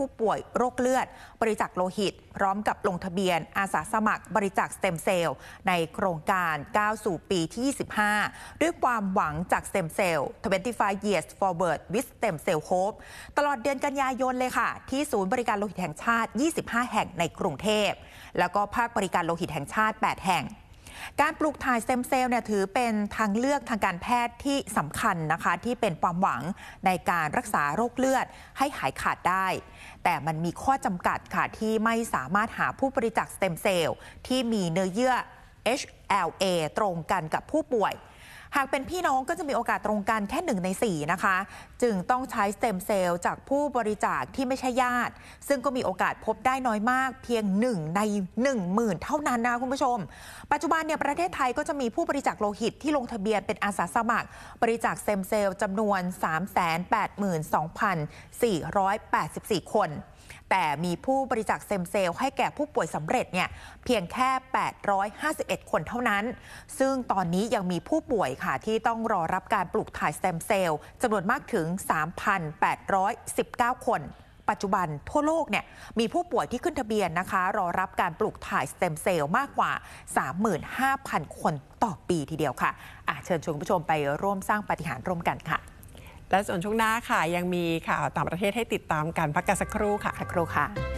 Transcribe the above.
ผู้ป่วยโรคเลือดบริจาคโลหิตพร้อมกับลงทะเบียนอาสาสมัครบริจาคสเต็มเซลล์ในโครงการก้าวสู่ปีที่ 25 ด้วยความหวังจากสเต็มเซลล์ 25 years forward with stem cell hope ตลอดเดือนกันยายนเลยค่ะที่ศูนย์บริการโลหิตแห่งชาติ 25 แห่งในกรุงเทพแล้วก็ภาคบริการโลหิตแห่งชาติ 8 แห่งการปลูกถ่ายสเต็มเซลล์ถือเป็นทางเลือกทางการแพทย์ที่สำคัญนะคะที่เป็นความหวังในการรักษาโรคเลือดให้หายขาดได้แต่มันมีข้อจำกัดค่ะที่ไม่สามารถหาผู้บริจาคสเต็มเซลล์ที่มีเนื้อเยื่อ HLA ตรงกันกับผู้ป่วยหากเป็นพี่น้องก็จะมีโอกาสตรงกันแค่1 ใน 4นะคะจึงต้องใช้สเต็มเซลล์จากผู้บริจาคที่ไม่ใช่ญาติซึ่งก็มีโอกาสพบได้น้อยมากเพียง1 ใน 10,000 เท่านั้นนะคุณผู้ชมปัจจุบันประเทศไทยก็จะมีผู้บริจาคโลหิตที่ลงทะเบียนเป็นอาสาสมัครบริจาคสเต็มเซลล์จำนวน 382,484 คนแต่มีผู้บริจาคสเต็มเซลล์ให้แก่ผู้ป่วยสำเร็จเพียงแค่851 คนเท่านั้นซึ่งตอนนี้ยังมีผู้ป่วยค่ะที่ต้องรอรับการปลูกถ่ายสเต็มเซลล์จำนวนมากถึง 3,819 คนปัจจุบันทั่วโลกมีผู้ป่วยที่ขึ้นทะเบียนนะคะรอรับการปลูกถ่ายสเต็มเซลล์มากกว่า 35,000 คนต่อปีทีเดียวค่ะเชิญชวนคุณผู้ชมไปร่วมสร้างปาฏิหาริย์ร่วมกันค่ะและส่วนช่วงหน้าค่ะยังมีข่าวต่างประเทศให้ติดตามกันพักกันสักครู่ค่ะ